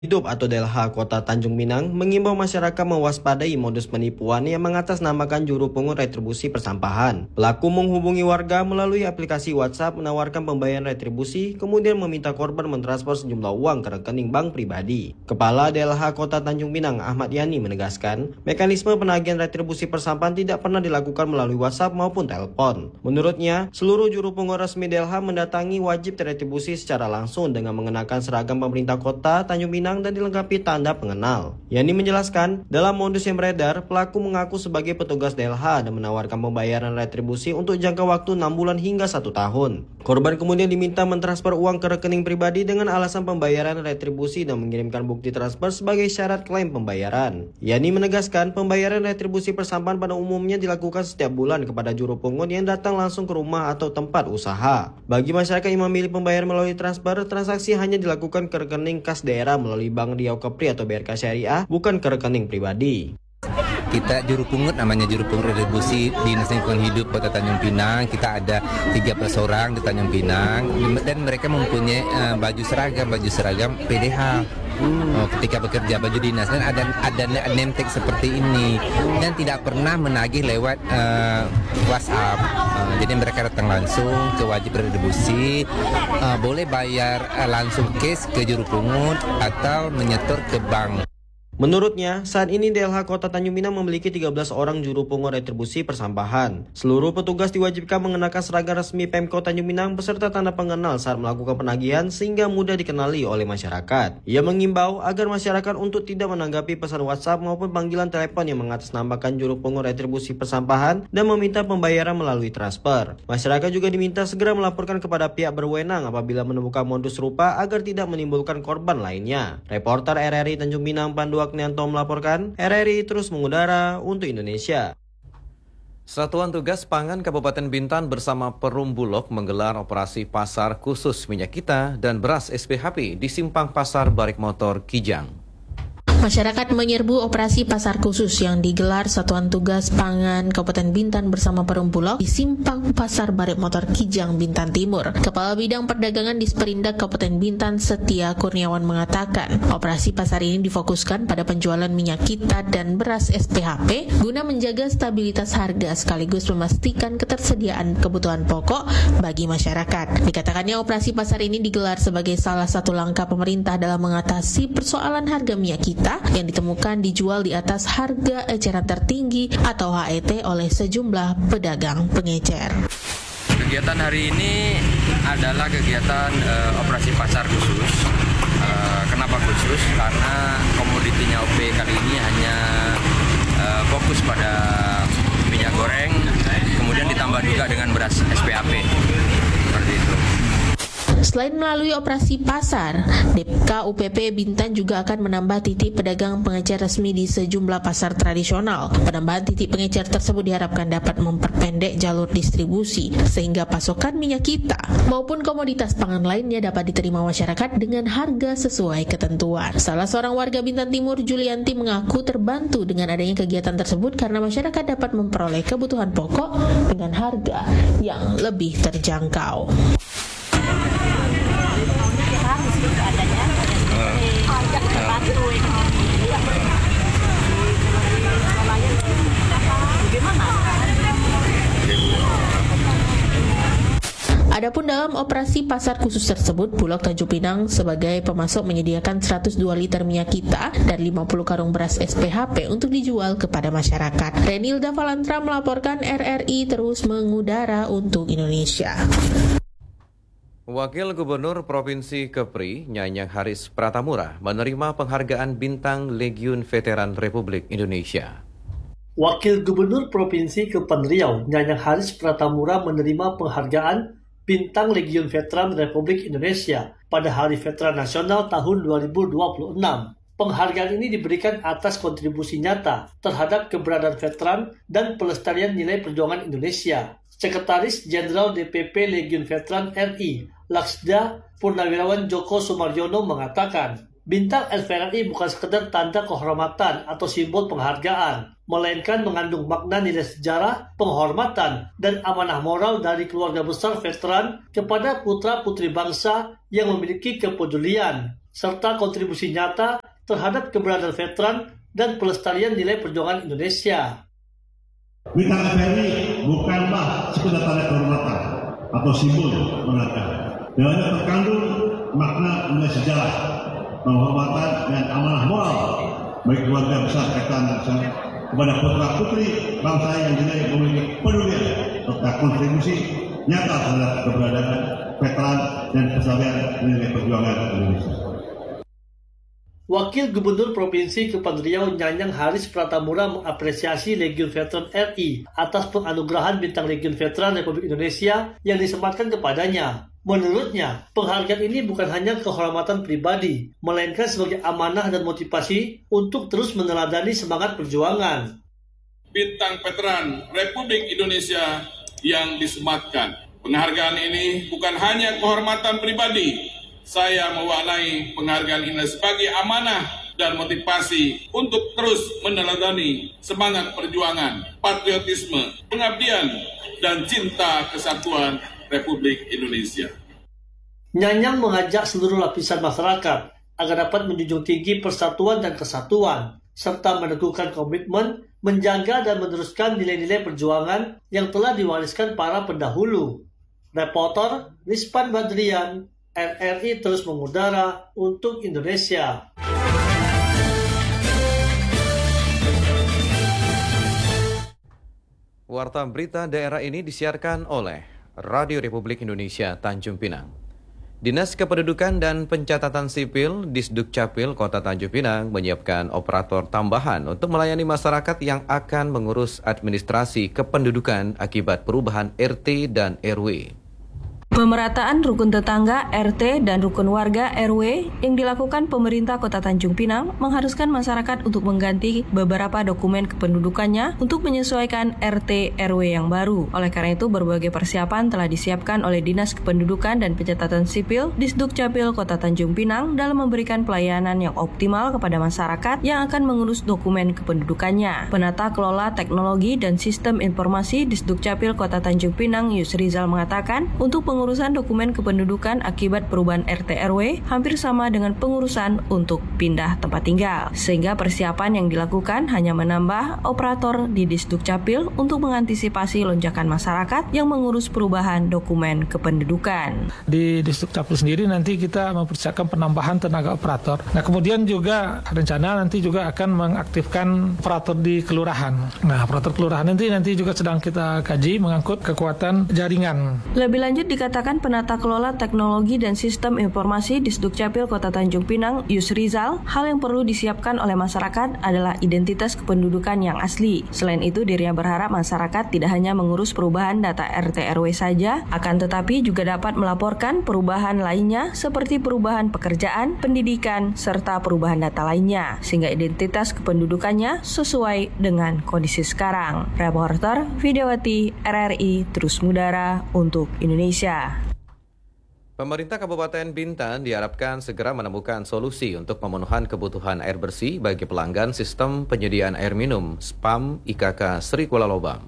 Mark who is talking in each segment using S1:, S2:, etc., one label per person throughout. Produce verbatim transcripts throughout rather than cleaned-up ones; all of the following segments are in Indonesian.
S1: Hidup atau D L H Kota Tanjung Pinang mengimbau masyarakat mewaspadai modus penipuan yang mengatasnamakan juru pungut retribusi persampahan. Pelaku menghubungi warga melalui aplikasi WhatsApp menawarkan pembayaran retribusi, kemudian meminta korban mentransfer sejumlah uang ke rekening bank pribadi. Kepala D L H Kota Tanjung Pinang Ahmad Yani menegaskan, mekanisme penagihan retribusi persampahan tidak pernah dilakukan melalui WhatsApp maupun telepon. Menurutnya, seluruh juru pungut resmi D L H mendatangi wajib retribusi secara langsung dengan mengenakan seragam pemerintah Kota Tanjung Pinang dan dilengkapi tanda pengenal. Yani menjelaskan, dalam modus yang beredar, pelaku mengaku sebagai petugas D L H dan menawarkan pembayaran retribusi untuk jangka waktu enam bulan hingga satu tahun. Korban kemudian diminta mentransfer uang ke rekening pribadi dengan alasan pembayaran retribusi dan mengirimkan bukti transfer sebagai syarat klaim pembayaran. Yani menegaskan, pembayaran retribusi persampahan pada umumnya dilakukan setiap bulan kepada juru pungut yang datang langsung ke rumah atau tempat usaha. Bagi masyarakat yang memilih pembayaran melalui transfer, transaksi hanya dilakukan ke rekening kas daerah melalui Bank Riau Kepri atau B R K Syariah, bukan ke rekening pribadi.
S2: Kita juru pungut, namanya juru pungut retribusi Dinas Lingkungan Hidup Kota Tanjung Pinang. Kita ada tiga belas orang di Tanjung Pinang dan mereka mempunyai uh, baju seragam, baju seragam P D H. Hmm. Oh, ketika bekerja baju dinas dan ada ada name tag seperti ini dan tidak pernah menagih lewat uh, WhatsApp. Uh, jadi mereka datang langsung ke wajib retribusi, uh, boleh bayar uh, langsung cash ke juru pungut atau menyetor ke bank.
S1: Menurutnya, saat ini D L H Kota Tanjung Pinang memiliki tiga belas orang juru pungut retribusi persampahan. Seluruh petugas diwajibkan mengenakan seragam resmi Pemkot Tanjung Pinang beserta tanda pengenal saat melakukan penagihan sehingga mudah dikenali oleh masyarakat. Ia mengimbau agar masyarakat untuk tidak menanggapi pesan WhatsApp maupun panggilan telepon yang mengatasnamakan juru pungut retribusi persampahan dan meminta pembayaran melalui transfer. Masyarakat juga diminta segera melaporkan kepada pihak berwenang apabila menemukan modus serupa agar tidak menimbulkan korban lainnya. Reporter R R I Tanjung Pinang Pandu Agnianto melaporkan, R R I terus mengudara untuk Indonesia.
S3: Satuan Tugas Pangan Kabupaten Bintan bersama Perum Bulog menggelar operasi pasar khusus minyak kita dan beras S P H P di Simpang Pasar Barik Motor Kijang.
S4: Masyarakat menyerbu operasi pasar khusus yang digelar Satuan Tugas Pangan Kabupaten Bintan bersama Perum Bulog di Simpang Pasar Barik Motor Kijang, Bintan Timur. Kepala Bidang Perdagangan Disperindak Kabupaten Bintan Setia Kurniawan mengatakan, operasi pasar ini difokuskan pada penjualan minyak kita dan beras S P H P guna menjaga stabilitas harga sekaligus memastikan ketersediaan kebutuhan pokok bagi masyarakat. Dikatakannya operasi pasar ini digelar sebagai salah satu langkah pemerintah dalam mengatasi persoalan harga minyak kita yang ditemukan dijual di atas harga eceran tertinggi atau H E T oleh sejumlah pedagang pengecer.
S5: Kegiatan hari ini adalah kegiatan uh, operasi pasar khusus. Uh, kenapa khusus? Karena komoditinya O P kali ini hanya uh, fokus pada minyak goreng, kemudian ditambah juga dengan beras S P H P. Seperti itu.
S4: Selain melalui operasi pasar, D K U P P Bintan juga akan menambah titik pedagang pengecer resmi di sejumlah pasar tradisional. Penambahan titik pengecer tersebut diharapkan dapat memperpendek jalur distribusi sehingga pasokan minyak kita maupun komoditas pangan lainnya dapat diterima masyarakat dengan harga sesuai ketentuan. Salah seorang warga Bintan Timur, Julianti, mengaku terbantu dengan adanya kegiatan tersebut karena masyarakat dapat memperoleh kebutuhan pokok dengan harga yang lebih terjangkau. Adapun dalam operasi pasar khusus tersebut, Bulog Tanjung Pinang sebagai pemasok menyediakan seratus dua liter minyak kita dan lima puluh karung beras S P H P untuk dijual kepada masyarakat. Renilda Valantra melaporkan, R R I terus mengudara untuk Indonesia.
S3: Wakil Gubernur Provinsi Kepri, Nyanyang Haris Pratamura, menerima penghargaan Bintang Legiun Veteran Republik Indonesia.
S6: Wakil Gubernur Provinsi Kepulauan Riau, Nyanyang Haris Pratamura menerima penghargaan Bintang Legiun Veteran Republik Indonesia pada Hari Veteran Nasional tahun dua ribu dua puluh enam. Penghargaan ini diberikan atas kontribusi nyata terhadap keberadaan veteran dan pelestarian nilai perjuangan Indonesia. Sekretaris Jenderal D P P Legiun Veteran R I, Laksda Purnawirawan Joko Sumaryono mengatakan, bintang L V R I bukan sekedar tanda kehormatan atau simbol penghargaan, melainkan mengandung makna nilai sejarah, penghormatan, dan amanah moral dari keluarga besar veteran kepada putra-putri bangsa yang memiliki kepedulian, serta kontribusi nyata terhadap keberadaan veteran dan pelestarian nilai perjuangan Indonesia.
S7: Bintang F R I bukanlah sekedar tanda kehormatan atau simbol penghargaan. Dalamnya terkandung makna nilai sejarah, penghormatan dan amanah moral bagi keluarga besar Veteran Nasional kepada putra putri bangsa yang dinilai memiliki pedulian serta kontribusi nyata terhadap keberadaan veteran dan pelestarian nilai perjuangan Indonesia.
S6: Wakil Gubernur Provinsi Kepulauan Riau Nyanyang Haris Pratamura mengapresiasi Legiun Veteran R I atas penganugerahan Bintang Legiun Veteran Republik Indonesia yang disematkan kepadanya. Menurutnya, penghargaan ini bukan hanya kehormatan pribadi, melainkan sebagai amanah dan motivasi untuk terus meneladani semangat perjuangan.
S8: Bintang Veteran Republik Indonesia yang disematkan. Penghargaan ini bukan hanya kehormatan pribadi. Saya mewarnai penghargaan ini sebagai amanah dan motivasi untuk terus meneladani semangat perjuangan, patriotisme, pengabdian, dan cinta kesatuan Republik Indonesia.
S6: Nyanyang mengajak seluruh lapisan masyarakat agar dapat menjunjung tinggi persatuan dan kesatuan, serta meneguhkan komitmen menjaga dan meneruskan nilai-nilai perjuangan yang telah diwariskan para pendahulu. Reporter Rispan Badrian, R R I terus mengudara untuk Indonesia.
S3: Warta berita daerah ini disiarkan oleh Radio Republik Indonesia Tanjung Pinang. Dinas Kependudukan dan Pencatatan Sipil Disdukcapil Kota Tanjung Pinang menyiapkan operator tambahan untuk melayani masyarakat yang akan mengurus administrasi kependudukan akibat perubahan R T dan R W.
S9: Pemerataan rukun tetangga, R T, dan rukun warga, R W, yang dilakukan pemerintah Kota Tanjung Pinang mengharuskan masyarakat untuk mengganti beberapa dokumen kependudukannya untuk menyesuaikan R T R W yang baru. Oleh karena itu, berbagai persiapan telah disiapkan oleh Dinas Kependudukan dan Pencatatan Sipil Disdukcapil Kota Tanjung Pinang dalam memberikan pelayanan yang optimal kepada masyarakat yang akan mengurus dokumen kependudukannya. Penata Kelola Teknologi dan Sistem Informasi Disdukcapil Kota Tanjung Pinang, Yusrizal, mengatakan untuk pengurusan Pengurusan dokumen kependudukan akibat perubahan R T R W hampir sama dengan pengurusan untuk pindah tempat tinggal. Sehingga persiapan yang dilakukan hanya menambah operator di Disdukcapil untuk mengantisipasi lonjakan masyarakat yang mengurus perubahan dokumen kependudukan.
S10: Di Disdukcapil sendiri nanti kita mempersiapkan penambahan tenaga operator. Nah, kemudian juga rencana nanti juga akan mengaktifkan operator di kelurahan. Nah, operator kelurahan nanti nanti juga sedang kita kaji mengangkut kekuatan jaringan.
S9: Lebih lanjut dikatakan Katakan Penata Kelola Teknologi dan Sistem Informasi Disdukcapil Kota Tanjung Pinang, Yusrizal, hal yang perlu disiapkan oleh masyarakat adalah identitas kependudukan yang asli. Selain itu, dirinya berharap masyarakat tidak hanya mengurus perubahan data R T R W saja, akan tetapi juga dapat melaporkan perubahan lainnya seperti perubahan pekerjaan, pendidikan, serta perubahan data lainnya, sehingga identitas kependudukannya sesuai dengan kondisi sekarang. Reporter Widiawati, R R I, terus mengudara untuk Indonesia.
S3: Pemerintah Kabupaten Bintan diharapkan segera menemukan solusi untuk pemenuhan kebutuhan air bersih bagi pelanggan sistem penyediaan air minum S P A M I K K Sri Kuala Lobam.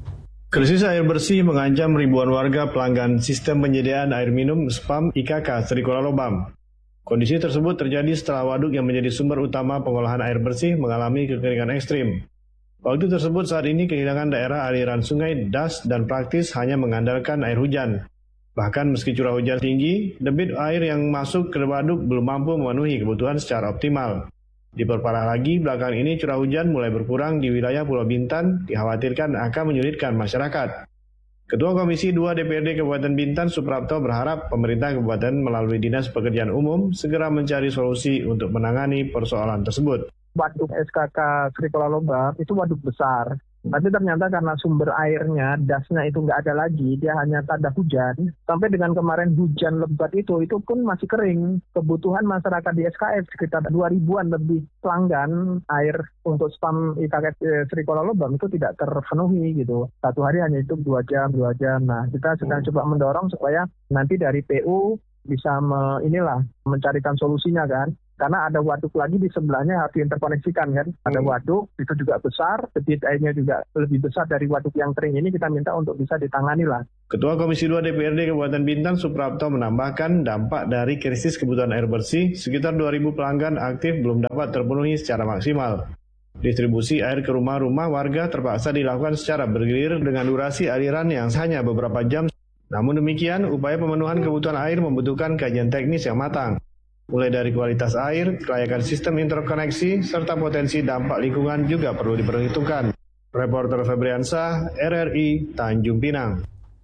S11: Krisis air bersih mengancam ribuan warga pelanggan sistem penyediaan air minum S P A M I K K Sri Kuala Lobam. Kondisi tersebut terjadi setelah waduk yang menjadi sumber utama pengolahan air bersih mengalami kekeringan ekstrim. Waktu tersebut saat ini kehilangan daerah aliran sungai, das, dan praktis hanya mengandalkan air hujan. Bahkan meski curah hujan tinggi, debit air yang masuk ke waduk belum mampu memenuhi kebutuhan secara optimal. Diperparah lagi, belakangan ini curah hujan mulai berkurang di wilayah Pulau Bintan, dikhawatirkan akan menyulitkan masyarakat. Ketua Komisi dua D P R D Kabupaten Bintan, Suprapto, berharap pemerintah kabupaten melalui Dinas Pekerjaan Umum segera mencari solusi untuk menangani persoalan tersebut.
S12: Waduk S K K Sri Kuala Lobam itu waduk besar. Tapi ternyata karena sumber airnya, dasnya itu nggak ada lagi, dia hanya tanda hujan. Sampai dengan kemarin hujan lebat itu, itu pun masih kering. Kebutuhan masyarakat di S K F sekitar dua ribuan lebih pelanggan air untuk S P A M I K K Sri Kuala Lobam itu tidak terpenuhi gitu. Satu hari hanya itu dua jam, dua jam. Nah, kita sedang coba mendorong supaya nanti dari P U bisa me, inilah mencarikan solusinya kan. Karena ada waduk lagi di sebelahnya harus diinterkoneksikan kan. Ada waduk, itu juga besar, debit airnya juga lebih besar dari waduk yang kering ini, kita minta untuk bisa ditangani lah.
S11: Ketua Komisi dua D P R D Kabupaten Bintan Suprapto menambahkan dampak dari krisis kebutuhan air bersih, sekitar dua ribu pelanggan aktif belum dapat terpenuhi secara maksimal. Distribusi air ke rumah-rumah warga terpaksa dilakukan secara bergilir dengan durasi aliran yang hanya beberapa jam. Namun demikian, upaya pemenuhan kebutuhan air membutuhkan kajian teknis yang matang. Mulai dari kualitas air, kelayakan sistem interkoneksi, serta potensi dampak lingkungan juga perlu diperhitungkan. Reporter Febriansyah, R R I, Tanjung Pinang.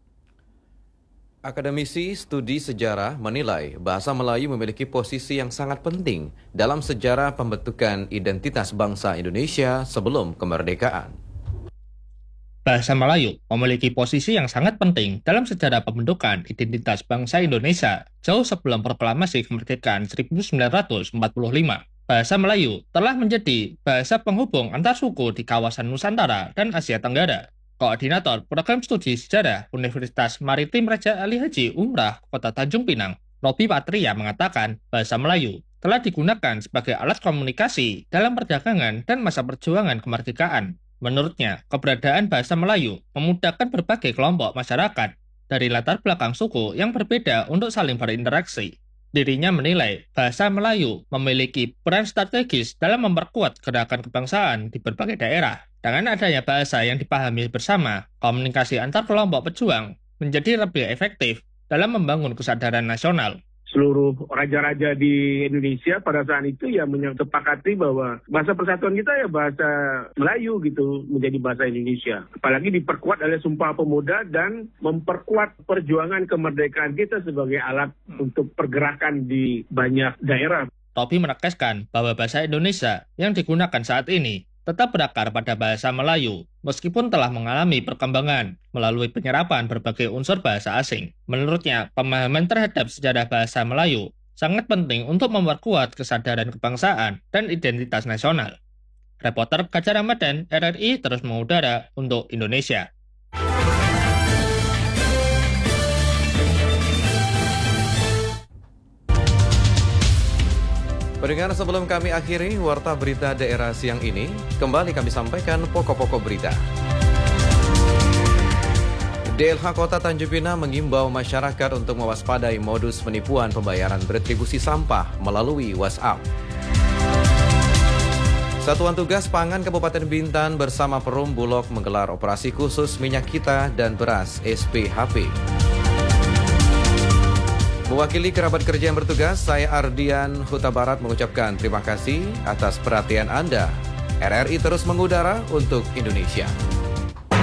S3: Akademisi Studi Sejarah menilai bahasa Melayu memiliki posisi yang sangat penting dalam sejarah pembentukan identitas bangsa Indonesia sebelum kemerdekaan.
S13: Bahasa Melayu memiliki posisi yang sangat penting dalam sejarah pembentukan identitas bangsa Indonesia jauh sebelum proklamasi kemerdekaan seribu sembilan ratus empat puluh lima. Bahasa Melayu telah menjadi bahasa penghubung antar suku di kawasan Nusantara dan Asia Tenggara. Koordinator Program Studi Sejarah Universitas Maritim Raja Ali Haji Umrah Kota Tanjung Pinang, Robi Patria mengatakan bahasa Melayu telah digunakan sebagai alat komunikasi dalam perdagangan dan masa perjuangan kemerdekaan. Menurutnya, keberadaan bahasa Melayu memudahkan berbagai kelompok masyarakat dari latar belakang suku yang berbeda untuk saling berinteraksi. Dirinya menilai bahasa Melayu memiliki peran strategis dalam memperkuat gerakan kebangsaan di berbagai daerah. Dengan adanya bahasa yang dipahami bersama, komunikasi antar kelompok pejuang menjadi lebih efektif dalam membangun kesadaran nasional.
S14: Seluruh raja-raja di Indonesia pada saat itu ya menyepakati bahwa bahasa persatuan kita ya bahasa Melayu gitu, menjadi bahasa Indonesia. Apalagi diperkuat oleh Sumpah Pemuda dan memperkuat perjuangan kemerdekaan kita sebagai alat untuk pergerakan di banyak daerah.
S13: Robi menegaskan bahwa bahasa Indonesia yang digunakan saat ini tetap berakar pada bahasa Melayu, meskipun telah mengalami perkembangan melalui penyerapan berbagai unsur bahasa asing. Menurutnya, pemahaman terhadap sejarah bahasa Melayu sangat penting untuk memperkuat kesadaran kebangsaan dan identitas nasional. Reporter Kaca Ramadan, R R I terus mengudara untuk Indonesia.
S3: Pendengar, sebelum kami akhiri Warta Berita Daerah siang ini, kembali kami sampaikan pokok-pokok berita. D L H Kota Tanjung Pinang mengimbau masyarakat untuk mewaspadai modus penipuan pembayaran retribusi sampah melalui WhatsApp. Satuan Tugas Pangan Kabupaten Bintan bersama Perum Bulog menggelar operasi khusus minyak kita dan beras S P H P. Mewakili kerabat kerja yang bertugas, saya Ardian Huta Barat mengucapkan terima kasih atas perhatian Anda. R R I terus mengudara untuk Indonesia.